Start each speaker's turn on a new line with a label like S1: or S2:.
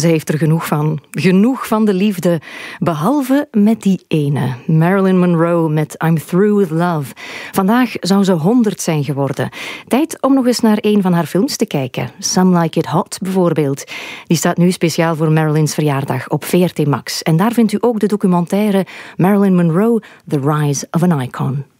S1: Ze heeft er genoeg van. Genoeg van de liefde. Behalve met die ene. Marilyn Monroe met I'm Through With Love. Vandaag zou ze 100 zijn geworden. Tijd om nog eens naar een van haar films te kijken. Some Like It Hot bijvoorbeeld. Die staat nu speciaal voor Marilyns verjaardag op VRT Max. En daar vindt u ook de documentaire Marilyn Monroe, The Rise of an Icon.